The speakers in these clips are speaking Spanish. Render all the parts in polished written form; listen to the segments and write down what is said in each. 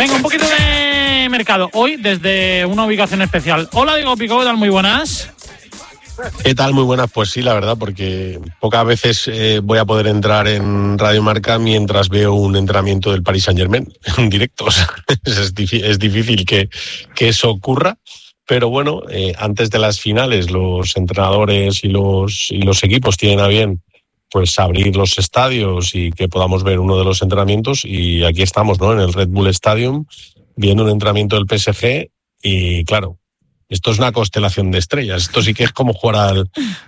Venga, un poquito de mercado. Hoy desde una ubicación especial. Hola, Diego Pico, ¿qué tal? Muy buenas. ¿Qué tal? Muy buenas. Pues sí, la verdad, porque pocas veces voy a poder entrar en Radio Marca mientras veo un entrenamiento del Paris Saint-Germain en directo. O sea, es difícil que eso ocurra. Pero bueno, antes de las finales, los entrenadores y los equipos tienen a bien pues abrir los estadios y que podamos ver uno de los entrenamientos. Y aquí estamos, ¿no? En el Red Bull Stadium, viendo un entrenamiento del PSG. Y claro, esto es una constelación de estrellas. Esto sí que es como jugar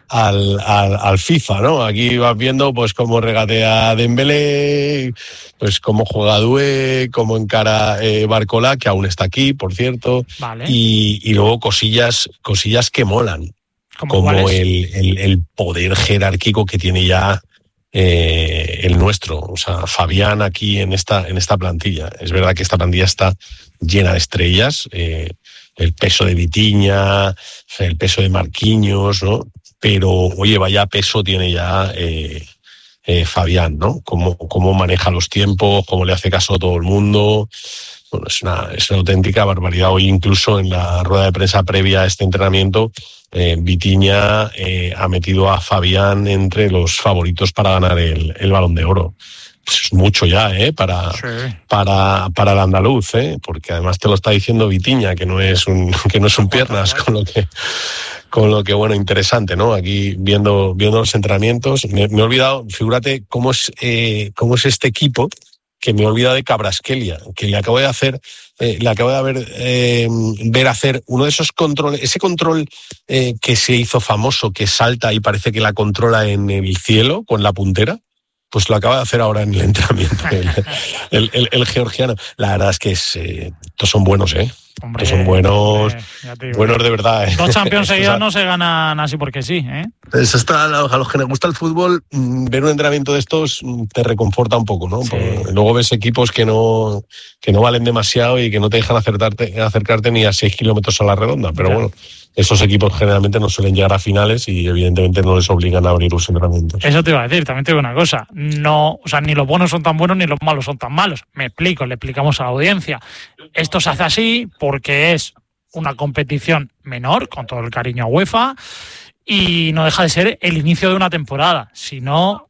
al FIFA, ¿no? Aquí vas viendo pues cómo regatea Dembélé, pues cómo juega Doué, cómo encara Barcola, que aún está aquí, por cierto. Vale. Y luego cosillas que molan. Como el poder jerárquico que tiene ya el nuestro. O sea, Fabián aquí en esta plantilla. Es verdad que esta plantilla está llena de estrellas. El peso de Vitinha, el peso de Marquinhos, ¿no? Pero, oye, vaya peso tiene ya Fabián, ¿no? Cómo maneja los tiempos, cómo le hace caso a todo el mundo. Bueno, es una auténtica barbaridad. Hoy incluso en la rueda de prensa previa a este entrenamiento, Vitinha ha metido a Fabián entre los favoritos para ganar el Balón de Oro. Pues es mucho ya, para el andaluz, porque además te lo está diciendo Vitinha, que no es un piernas, con lo que bueno, interesante, ¿no? Aquí viendo los entrenamientos, me he olvidado, figúrate cómo es este equipo, que me he olvidado de Kvaratskhelia, que le acabo de ver hacer uno de esos controles, ese control que se hizo famoso, que salta y parece que la controla en el cielo con la puntera. Pues lo acaba de hacer ahora en el entrenamiento el georgiano. La verdad es que estos son buenos, Hombre, estos son buenos de verdad. 2 Champions seguidos no se ganan así porque sí, Eso está, a los que les gusta el fútbol, ver un entrenamiento de estos te reconforta un poco, ¿no? Sí. Luego ves equipos que no valen demasiado y que no te dejan acercarte ni a 6 kilómetros a la redonda, pero bueno, esos equipos generalmente no suelen llegar a finales y evidentemente no les obligan a abrir los entrenamientos. Eso te iba a decir, también te digo una cosa, no, o sea, ni los buenos son tan buenos ni los malos son tan malos. Me explico, le explicamos a la audiencia. Esto se hace así porque es una competición menor, con todo el cariño a UEFA, y no deja de ser el inicio de una temporada. Si no,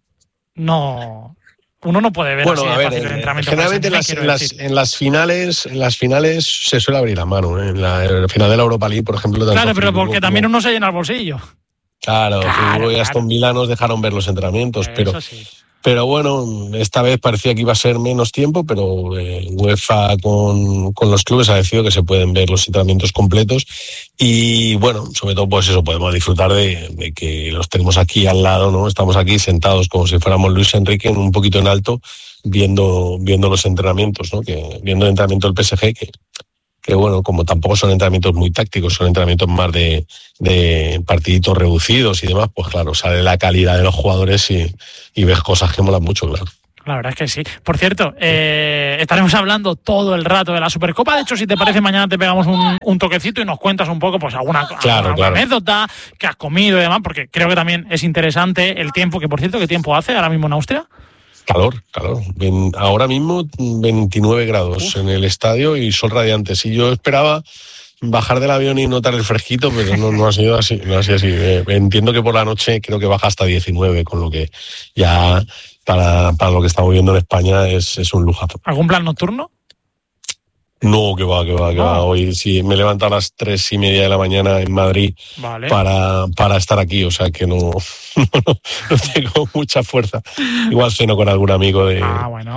uno no puede ver así de fácil el entrenamiento. Generalmente en las finales se suele abrir la mano, En la final de la Europa League, por ejemplo. Claro, pero porque también uno se llena el bolsillo. Claro, y Aston Villa nos dejaron ver los entrenamientos, pero bueno, esta vez parecía que iba a ser menos tiempo, pero UEFA con los clubes ha decidido que se pueden ver los entrenamientos completos y bueno, sobre todo pues eso, podemos disfrutar de que los tenemos aquí al lado, ¿no? Estamos aquí sentados como si fuéramos Luis Enrique, un poquito en alto, viendo los entrenamientos, ¿no? Viendo el entrenamiento del PSG, que bueno, como tampoco son entrenamientos muy tácticos, son entrenamientos más de partiditos reducidos y demás, pues claro, sale la calidad de los jugadores y ves cosas que molan mucho, claro. La verdad es que sí. Por cierto, estaremos hablando todo el rato de la Supercopa. De hecho, si te parece, mañana te pegamos un toquecito y nos cuentas un poco pues alguna anécdota que has comido y demás, porque creo que también es interesante el tiempo, que por cierto, ¿qué tiempo hace ahora mismo en Austria? Calor. Ahora mismo 29 grados en el estadio y sol radiante. Si yo esperaba bajar del avión y notar el fresquito, pero no ha sido así. No ha sido así. Entiendo que por la noche creo que baja hasta 19, con lo que ya para lo que estamos viendo en España es un lujazo. ¿Algún plan nocturno? No, que va. Hoy sí me he levantado a las 3:30 de la mañana en Madrid, vale, para estar aquí, o sea que no tengo mucha fuerza. Igual ceno con algún amigo del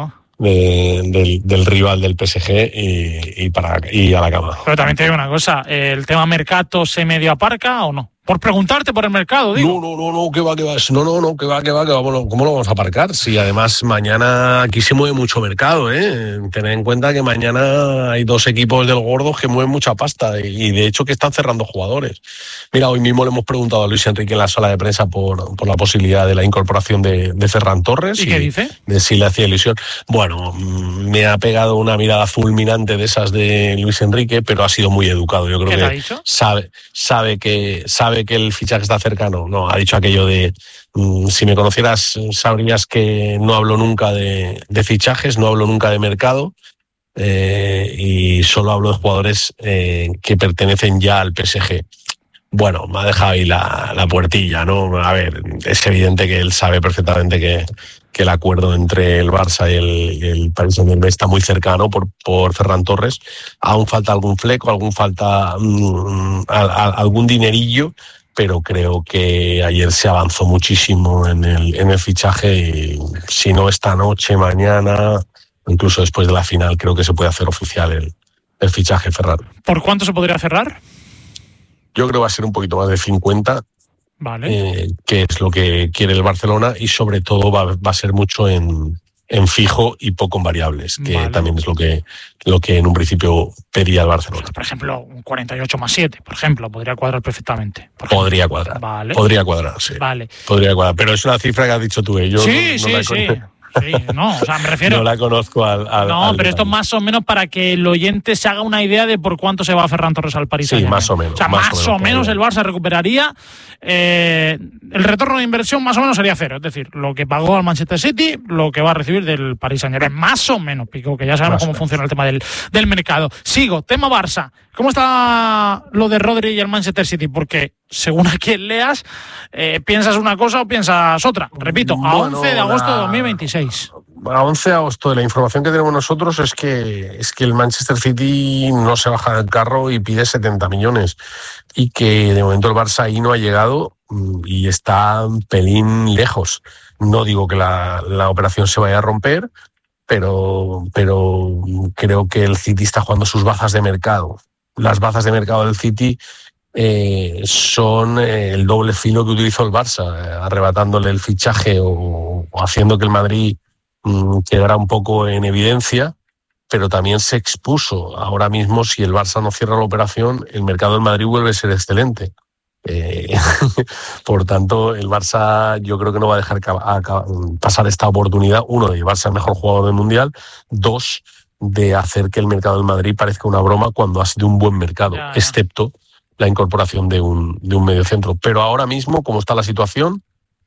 rival del PSG y a la cama. Pero también te digo una cosa, ¿el tema mercado se medio aparca o no? Por preguntarte por el mercado, digo. No, que va. No, que va. ¿Cómo lo vamos a aparcar? Sí, además mañana aquí se mueve mucho mercado, Tened en cuenta que mañana hay 2 equipos del gordo que mueven mucha pasta y de hecho que están cerrando jugadores. Mira, hoy mismo le hemos preguntado a Luis Enrique en la sala de prensa por la posibilidad de la incorporación de Ferran Torres. ¿Y qué dice? De si le hacía ilusión. Bueno, me ha pegado una mirada fulminante de esas de Luis Enrique, pero ha sido muy educado. Yo creo ¿Qué que te ha dicho? sabe que el fichaje está cercano. No, ha dicho aquello de si me conocieras sabrías que no hablo nunca de fichajes, no hablo nunca de mercado, y solo hablo de jugadores que pertenecen ya al PSG. Bueno, me ha dejado ahí la puertilla, ¿no? A ver, es evidente que él sabe perfectamente que el acuerdo entre el Barça y el Paris Saint-Germain está muy cercano por Ferran Torres. Aún falta algún fleco, algún dinerillo, pero creo que ayer se avanzó muchísimo en el fichaje y si no esta noche, mañana, incluso después de la final, creo que se puede hacer oficial el fichaje Ferran. ¿Por cuánto se podría cerrar? Yo creo que va a ser un poquito más de 50, vale. Que es lo que quiere el Barcelona, y sobre todo va a ser mucho en fijo y poco en variables, que vale. También es lo que en un principio pedía el Barcelona. Por ejemplo, un 48+7, por ejemplo, podría cuadrar perfectamente. Podría cuadrar, vale. Podría cuadrar, sí. Vale. Podría cuadrar, pero es una cifra que has dicho tú. Yo sí. Sí, no, o sea, me refiero. No la conozco No, pero esto es más o menos para que el oyente se haga una idea de por cuánto se va Ferran Torres al Paris Saint-Germain. Sí, más o menos. O sea, más o menos el Barça recuperaría. El retorno de inversión más o menos sería cero. Es decir, lo que pagó al Manchester City, lo que va a recibir del Paris Saint-Germain. Más o menos, Pico, que ya sabemos cómo funciona el tema del mercado. Sigo, tema Barça. ¿Cómo está lo de Rodri y el Manchester City? Porque según a quien leas, piensas una cosa o piensas otra. Repito, a 11 de agosto de 2026. A 11 de agosto, de la información que tenemos nosotros es que el Manchester City no se baja del carro y pide 70 millones. Y que de momento el Barça ahí no ha llegado y está un pelín lejos. No digo que la operación se vaya a romper, pero creo que el City está jugando sus bazas de mercado. Las bazas de mercado del City son el doble filo que utilizó el Barça, arrebatándole el fichaje o haciendo que el Madrid quedara un poco en evidencia, pero también se expuso. Ahora mismo, si el Barça no cierra la operación, el mercado del Madrid vuelve a ser excelente. Por tanto, el Barça yo creo que no va a dejar pasar esta oportunidad, uno, de llevarse al mejor jugador del Mundial, dos, de hacer que el mercado del Madrid parezca una broma cuando ha sido un buen mercado, excepto la incorporación de un mediocentro. Pero ahora mismo, como está la situación,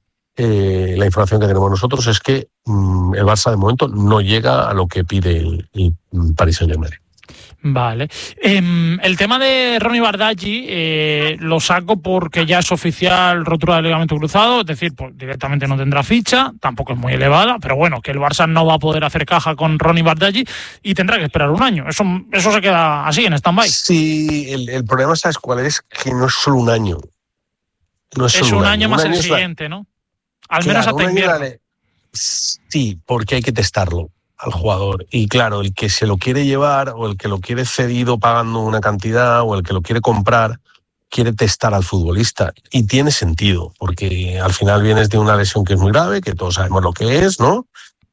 la información que tenemos nosotros es que el Barça de momento no llega a lo que pide el Paris Saint-Germain. Vale. El tema de Ronny Bardghji lo saco porque ya es oficial rotura del ligamento cruzado, es decir, pues directamente no tendrá ficha, tampoco es muy elevada, pero bueno, que el Barça no va a poder hacer caja con Ronny Bardghji y tendrá que esperar un año. Eso se queda así, en stand-by. Sí, el problema, ¿sabes cuál es? Que no es solo un año. No es un año más el siguiente, ¿no? Al menos hasta invierno. Sí, porque hay que testarlo al jugador. Y claro, el que se lo quiere llevar o el que lo quiere cedido pagando una cantidad o el que lo quiere comprar, quiere testar al futbolista. Y tiene sentido, porque al final vienes de una lesión que es muy grave, que todos sabemos lo que es, ¿no?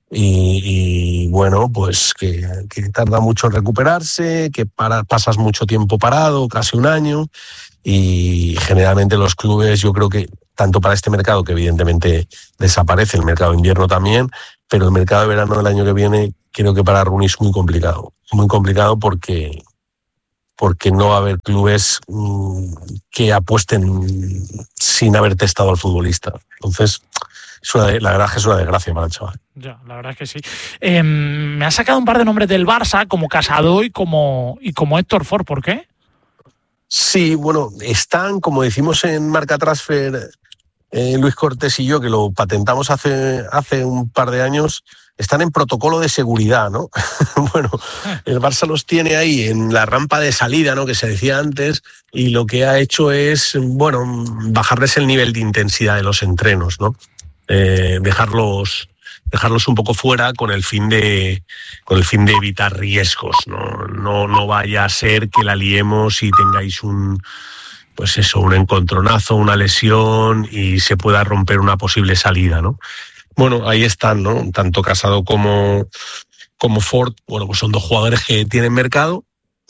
Y bueno, pues que tarda mucho en recuperarse, que pasas mucho tiempo parado, casi un año, y generalmente los clubes, yo creo que tanto para este mercado, que evidentemente desaparece, el mercado de invierno también, pero el mercado de verano del año que viene creo que para Rooney es muy complicado porque no va a haber clubes que apuesten sin haber testado al futbolista. Entonces, la verdad que es una desgracia para el chaval. Ya, la verdad es que sí. Me ha sacado un par de nombres del Barça, como Casado y como Héctor Ford. ¿Por qué? Sí, bueno, están, como decimos en Marca Transfer, Luis Cortés y yo, que lo patentamos hace un par de años, están en protocolo de seguridad, ¿no? Bueno, el Barça los tiene ahí en la rampa de salida, ¿no? Que se decía antes, y lo que ha hecho es, bueno, bajarles el nivel de intensidad de los entrenos, ¿no? Dejarlos un poco fuera con el fin de evitar riesgos, no vaya a ser que la liemos y tengáis un encontronazo, una lesión y se pueda romper una posible salida, ¿no? Bueno, ahí están, ¿no? Tanto Casado como Ford, bueno, pues son dos jugadores que tienen mercado,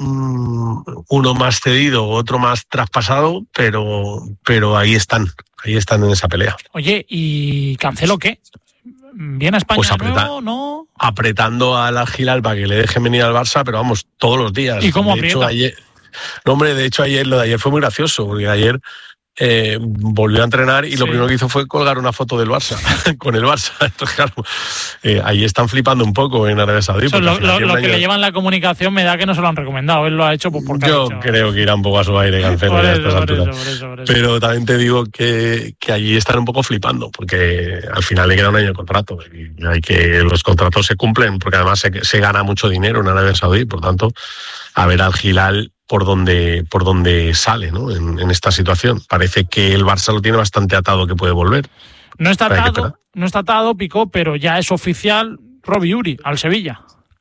uno más cedido, otro más traspasado, pero ahí están en esa pelea. Oye, ¿y Cancelo qué? ¿Viene a España pues de nuevo? ¿No? Apretando al Al-Hilal para que le dejen venir al Barça, pero vamos, todos los días. ¿Y cómo de aprieta? Hecho, ayer, lo de ayer fue muy gracioso, porque ayer volvió a entrenar y lo primero que hizo fue colgar una foto del Barça, con el Barça. Entonces, claro, ahí están flipando un poco en Arabia Saudí. Lo que le llevan la comunicación me da que no se lo han recomendado. Él lo ha hecho porque yo creo que irá un poco a su aire, Cancelo, a estas alturas. Por eso. Pero también te digo que allí están un poco flipando, porque al final le queda un año de contrato y hay que los contratos se cumplen, porque además se gana mucho dinero en Arabia Saudí, por tanto, a ver al Hilal por donde sale, ¿no? En esta situación. Parece que el Barça lo tiene bastante atado, que puede volver. No está atado, Pico, pero ya es oficial Robbie Uri al Sevilla.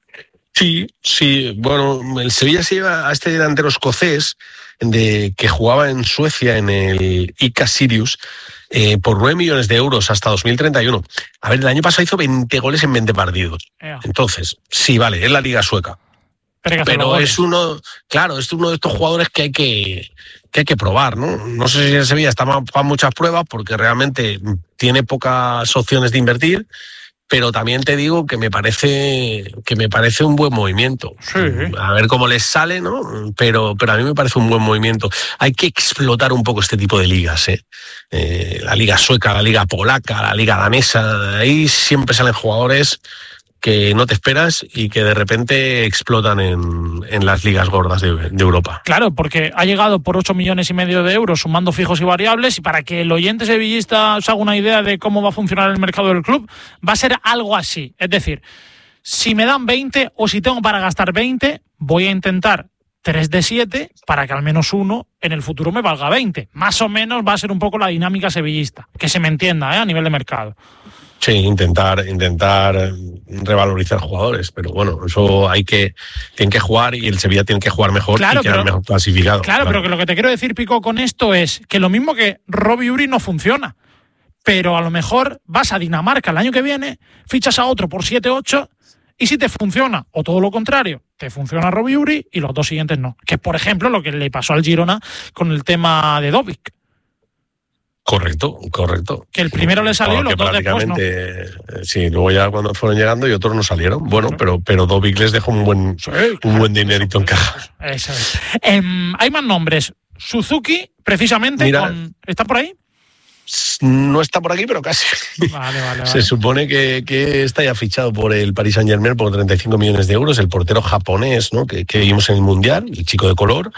Sí. Bueno, el Sevilla se lleva a este delantero escocés que jugaba en Suecia en el ICA Sirius por 9 millones de euros hasta 2031. A ver, el año pasado hizo 20 goles en 20 partidos. Entonces, sí, vale, es la liga sueca. Pero es uno de estos jugadores que hay que probar, ¿no? No sé si en Sevilla está para muchas pruebas porque realmente tiene pocas opciones de invertir, pero también te digo que me parece un buen movimiento. Sí. A ver cómo les sale, ¿no? Pero a mí me parece un buen movimiento. Hay que explotar un poco este tipo de ligas, la liga sueca, la liga polaca, la liga danesa, ahí siempre salen jugadores que no te esperas y que de repente explotan en las ligas gordas de Europa. Claro, porque ha llegado por 8,5 millones de euros sumando fijos y variables, y para que el oyente sevillista se haga una idea de cómo va a funcionar el mercado del club, va a ser algo así. Es decir, si me dan 20 o si tengo para gastar 20, voy a intentar 3 de 7 para que al menos uno en el futuro me valga 20. Más o menos va a ser un poco la dinámica sevillista, que se me entienda, a nivel de mercado. Sí, intentar revalorizar jugadores, pero bueno, eso tienen que jugar y el Sevilla tiene que jugar mejor, y quedar mejor clasificado. Claro, pero que lo que te quiero decir, Pico, con esto es que lo mismo que Robbie Uri no funciona, pero a lo mejor vas a Dinamarca el año que viene, fichas a otro por 7-8 y si te funciona, o todo lo contrario, te funciona Robbie Uri y los dos siguientes no. Que es, por ejemplo, lo que le pasó al Girona con el tema de Dobic. Correcto. Que el primero le salió y los dos después no. Sí, luego ya cuando fueron llegando y otros no salieron. Bueno, pero Dobic les dejó un buen dinerito en caja. Eso es. Hay más nombres. Suzuki, precisamente, mira, ¿está por ahí? No está por aquí, pero casi. Vale. Se supone que está ya fichado por el Paris Saint-Germain por 35 millones de euros, el portero japonés, ¿no? que vimos en el Mundial, el chico de color.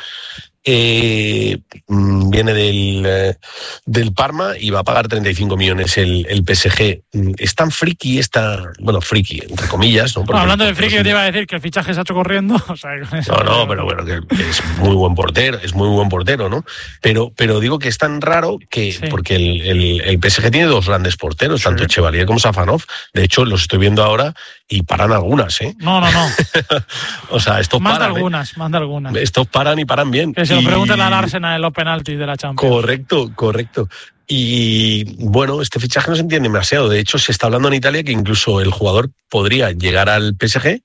Viene del Parma y va a pagar 35 millones el PSG. Es tan friki friki, entre comillas, ¿no? Hablando de friki, yo te iba a decir que el fichaje se ha hecho corriendo. O sea, pero bueno, que es muy buen portero, ¿no? Pero digo que es tan raro que, sí, porque el PSG tiene dos grandes porteros, tanto Chevalier como Safanov. De hecho, los estoy viendo ahora y paran algunas, ¿eh? No. O sea, estos más paran. Más de algunas. Estos paran y paran bien. Que se lo pregunten al Arsenal en los penaltis de la Champions. Correcto. Y bueno, este fichaje no se entiende demasiado. De hecho, se está hablando en Italia que incluso el jugador podría llegar al PSG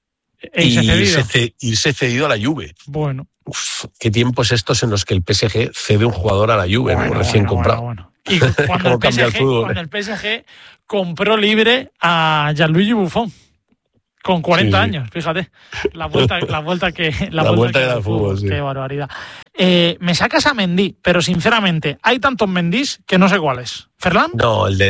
irse cedido a la Juve. Bueno. Qué tiempos estos en los que el PSG cede un jugador a la Juve, recién comprado. Bueno. Y cuando el PSG compró libre a Gianluigi Buffon. Con 40 años, fíjate. La vuelta que da el fútbol. Sí. Qué barbaridad. Me sacas a Mendy, pero sinceramente, hay tantos Mendís que no sé cuál es. ¿Ferland? No, el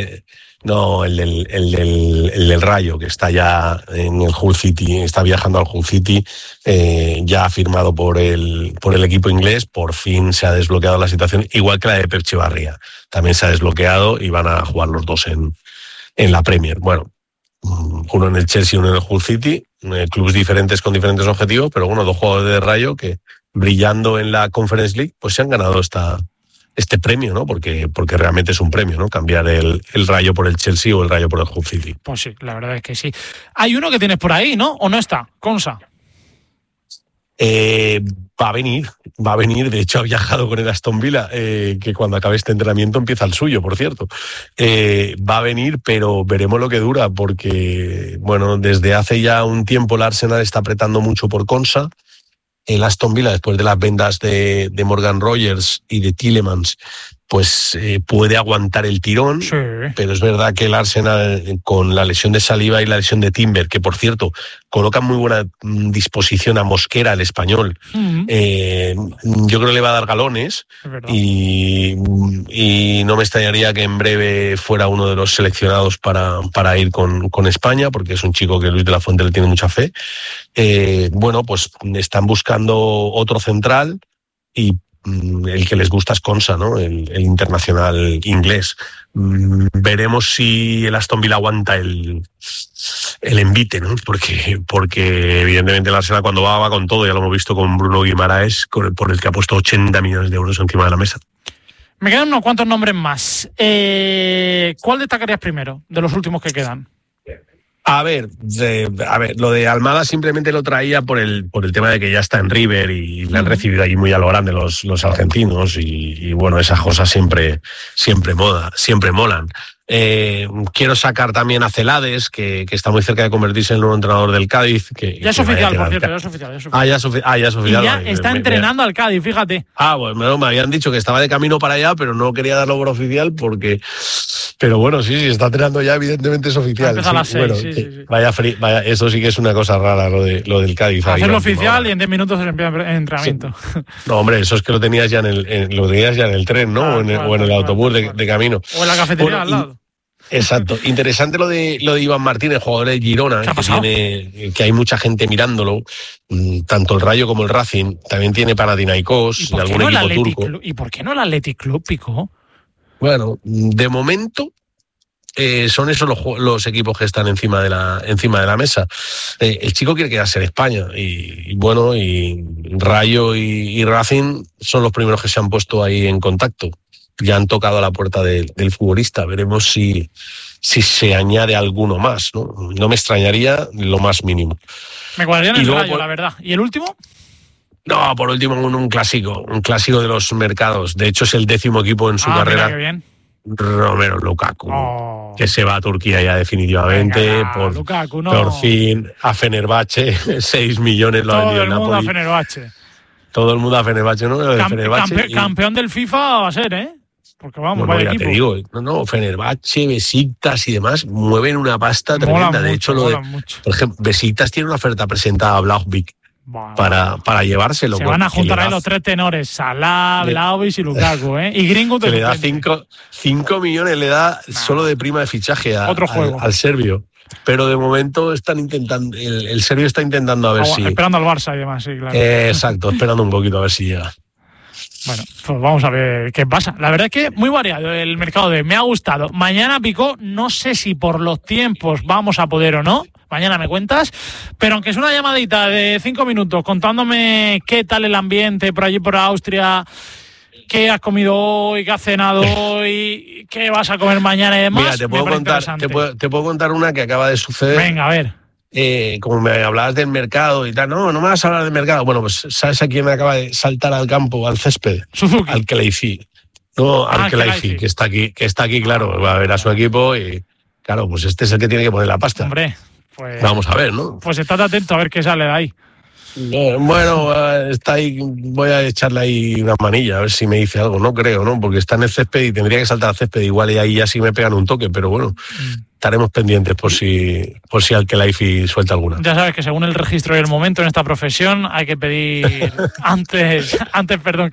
del Rayo, que está ya en el Hull City, está viajando al Hull City, ya ha firmado por el equipo inglés. Por fin se ha desbloqueado la situación, igual que la de Pep Echevarría. También se ha desbloqueado y van a jugar los dos en la Premier. Bueno, uno en el Chelsea y uno en el Hull City, clubes diferentes con diferentes objetivos, pero bueno, dos jugadores de Rayo que, brillando en la Conference League, pues se han ganado este premio, ¿no? Porque realmente es un premio, ¿no? Cambiar el Rayo por el Chelsea o el Rayo por el Hull City. Pues sí, la verdad es que sí. Hay uno que tienes por ahí, ¿no? ¿O no está? Konsa. Va a venir, de hecho ha viajado con el Aston Villa, que cuando acabe este entrenamiento empieza el suyo, por cierto. Va a venir, pero veremos lo que dura, porque bueno, desde hace ya un tiempo el Arsenal está apretando mucho por Konsa. El Aston Villa, después de las vendas de Morgan Rogers y de Tielemans, pues puede aguantar el tirón, sí. Pero es verdad que el Arsenal, con la lesión de Saliba y la lesión de Timber, que por cierto colocan muy buena disposición a Mosquera, el español, yo creo que le va a dar galones, y no me extrañaría que en breve fuera uno de los seleccionados para ir con España, porque es un chico que Luis de la Fuente le tiene mucha fe. Bueno, pues están buscando otro central y el que les gusta es Konsa, ¿no? El internacional inglés. Veremos si el Aston Villa aguanta el envite, ¿no? Porque evidentemente el Arsenal cuando va con todo, ya lo hemos visto con Bruno Guimaraes, por el que ha puesto 80 millones de euros encima de la mesa. Me quedan unos cuantos nombres más. ¿Cuál destacarías primero de los últimos que quedan? A ver, lo de Almada simplemente lo traía por el tema de que ya está en River y le han recibido allí muy a lo grande los argentinos y bueno, esas cosas siempre molan. Quiero sacar también a Celades, que está muy cerca de convertirse en el nuevo entrenador del Cádiz. Ya es oficial, por cierto, ya es oficial. Ya es oficial. Y ya está entrenando al Cádiz, fíjate. Bueno, me habían dicho que estaba de camino para allá, pero no quería darlo por oficial porque... Pero bueno, sí, está entrenando ya, evidentemente es oficial. Empieza a las 6, sí. Vaya, eso sí que es una cosa rara, lo del Cádiz. Hacerlo oficial y en 10 minutos se empieza el entrenamiento. Sí. No, hombre, eso es que lo tenías ya en el tren, ¿no? O en el autobús de camino. O en la cafetería al lado. Exacto. Interesante lo de Iván Martínez, jugador de Girona, que hay mucha gente mirándolo, tanto el Rayo como el Racing. También tiene Panathinaikos y algún equipo turco. ¿Y por qué no el Athletic Club, Pico? Bueno, de momento son esos los equipos que están encima de la mesa. El chico quiere quedarse en España y bueno, y Rayo y Racing son los primeros que se han puesto ahí en contacto. Ya han tocado a la puerta del futbolista. Veremos si se añade alguno más, ¿no? No me extrañaría lo más mínimo. Me cuadraría en el Rayo, la verdad. ¿Y el último? No, por último un clásico de los mercados. De hecho, es el 10º equipo en su carrera. Mira, qué bien. Romelu Lukaku, que se va a Turquía ya definitivamente. Venga, Lukaku, no. Por fin, a Fenerbahce, 6 millones lo ha vendido el Napoli. Todo el mundo a Fenerbahce. Todo el mundo a Fenerbahce, ¿no? Campeón del FIFA va a ser, ¿eh? Porque vamos, bueno, ya equipo. Te digo, Fenerbahce, Besiktas y demás mueven una pasta tremenda. De hecho, por ejemplo, Besiktas tiene una oferta presentada a Vlahovic para llevárselo. Se van a juntar ahí los tres tenores, Salah, Vlahovic y Lukaku, ¿eh? Y Greenwood le da 5 millones, le da solo de prima de fichaje al serbio. Pero de momento están intentando, el serbio está intentando a ver si... Esperando al Barça y demás, sí, claro. Exacto, esperando un poquito a ver si llega. Bueno, pues vamos a ver qué pasa. La verdad es que muy variado el mercado me ha gustado. Mañana, Pico, no sé si por los tiempos vamos a poder o no. Mañana me cuentas. Pero aunque es una llamadita de 5 minutos contándome qué tal el ambiente por allí por Austria, qué has comido hoy, qué has cenado hoy, qué vas a comer mañana y demás. Mira, te puedo contar una que acaba de suceder. Venga, a ver. Como me hablabas del mercado y tal, no me vas a hablar del mercado. Bueno, pues ¿sabes a quién me acaba de saltar al campo, al césped? Suzuki. Al Kelaifi. No, al Kelaifi, que está aquí, claro, va a ver a su equipo y claro, pues este es el que tiene que poner la pasta. Hombre, pues vamos a ver, ¿no? Pues estate atento a ver qué sale de ahí. Bueno, está ahí, voy a echarle ahí una manilla a ver si me dice algo. No creo, ¿no? Porque está en el césped y tendría que saltar al césped igual y ahí ya sí me pegan un toque, pero bueno, estaremos pendientes por si al Kelaifi suelta alguna. Ya sabes que según el registro y el momento en esta profesión hay que pedir antes, perdón,